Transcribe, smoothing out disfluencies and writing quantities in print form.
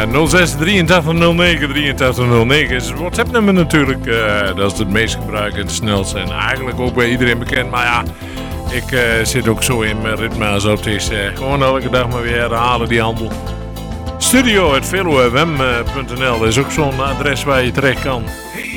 06 83 09 83 09 is het WhatsApp nummer natuurlijk. Dat is het meest gebruikt en het snelste. En eigenlijk ook bij iedereen bekend. Maar ja, ik zit ook zo in mijn ritme als het is. Gewoon elke dag maar weer herhalen die handel. Studio@velofm.nl is ook zo'n adres waar je terecht kan. Hey,